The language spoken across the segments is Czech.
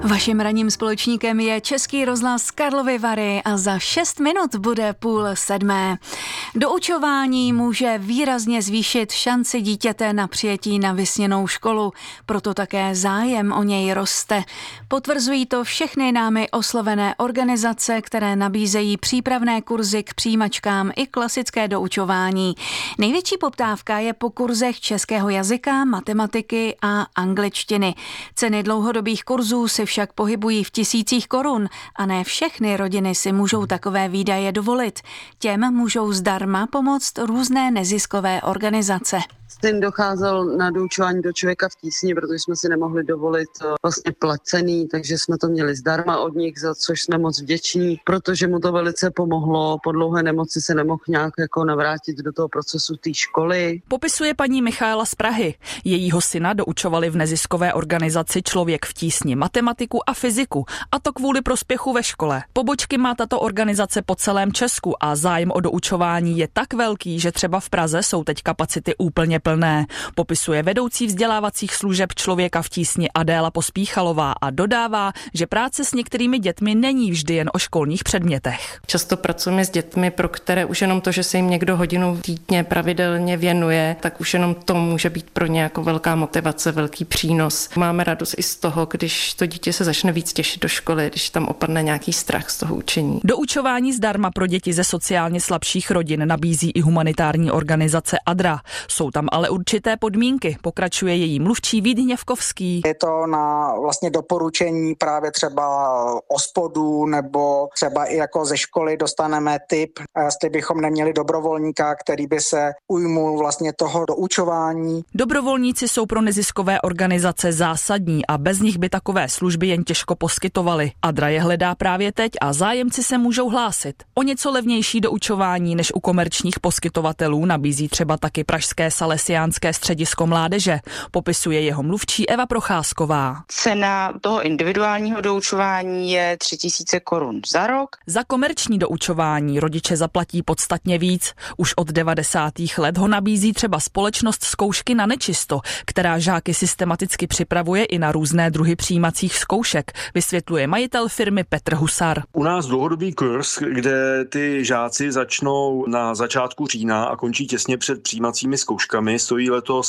Vaším ranním společníkem je Český rozhlas Karlovy Vary a za 6 minut bude 6:30. Doučování může výrazně zvýšit šanci dítěte na přijetí na vysněnou školu, proto také zájem o něj roste. Potvrzují to všechny námi oslovené organizace, které nabízejí přípravné kurzy k přijímačkám i klasické doučování. Největší poptávka je po kurzech českého jazyka, matematiky a angličtiny. Ceny dlouhodobých kurzů se však pohybují v tisících korun a ne všechny rodiny si můžou takové výdaje dovolit. Těm můžou zdarma pomoct různé neziskové organizace. Syn docházel na doučování do Člověka v tísni, protože jsme si nemohli dovolit vlastně placený, takže jsme to měli zdarma od nich, za což jsme moc vděční, protože mu to velice pomohlo. Po dlouhé nemoci se nemohl nějak navrátit do toho procesu té školy. Popisuje paní Michaela z Prahy. Jejího syna doučovali v neziskové organizaci Člověk v tísni matematiku a fyziku, a to kvůli prospěchu ve škole. Pobočky má tato organizace po celém Česku a zájem o doučování je tak velký, že třeba v Praze jsou teď kapacity úplně plné. Popisuje vedoucí vzdělávacích služeb Člověka v tísni Adéla Pospíchalová a dodává, že práce s některými dětmi není vždy jen o školních předmětech. Často pracujeme s dětmi, pro které už jenom to, že se jim někdo hodinu týdně pravidelně věnuje, tak už jenom to může být pro ně jako velká motivace, velký přínos. Máme radost i z toho, když to dítě se začne víc těšit do školy, když tam opadne nějaký strach z toho učení. Doučování zdarma pro děti ze sociálně slabších rodin nabízí i humanitární organizace ADRA. Jsou tam ale určité podmínky, pokračuje její mluvčí Vít Hněvkovský. Je to na vlastně doporučení právě třeba OSPODu nebo třeba i jako ze školy dostaneme tip, jestli bychom neměli dobrovolníka, který by se ujmul vlastně toho doučování. Dobrovolníci jsou pro neziskové organizace zásadní a bez nich by takové služby jen těžko poskytovali. ADRA je hledá právě teď a zájemci se můžou hlásit. O něco levnější doučování než u komerčních poskytovatelů nabízí třeba taky pražské Salesiánské středisko mládeže, popisuje jeho mluvčí Eva Procházková. Cena toho individuálního doučování je 3000 korun za rok. Za komerční doučování rodiče zaplatí podstatně víc. Už od 90. let ho nabízí třeba společnost Zkoušky na nečisto, která žáky systematicky připravuje i na různé druhy přijímacích zkoušek, vysvětluje majitel firmy Petr Husar. U nás dlouhodobý kurz, kde ty žáci začnou na začátku října a končí těsně před přijímacími zkouškami, stojí letos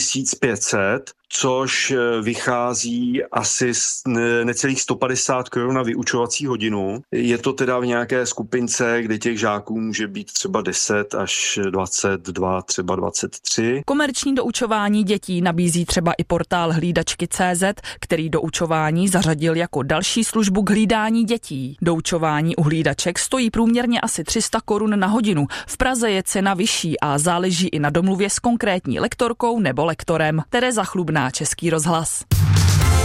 6500, což vychází asi necelých 150 korun na vyučovací hodinu. Je to teda v nějaké skupince, kde těch žáků může být třeba 10 až 22, třeba 23. Komerční doučování dětí nabízí třeba i portál Hlídačky.cz, který doučování zařadil jako další službu k hlídání dětí. Doučování u hlídaček stojí průměrně asi 300 korun na hodinu. V Praze je cena vyšší a záleží i na domluvě s konkrétní lektorkou nebo lektorem. Tereza Chlubná, Český rozhlas.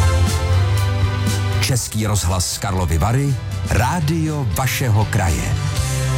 Český rozhlas Karlovy Vary, rádio vašeho kraje.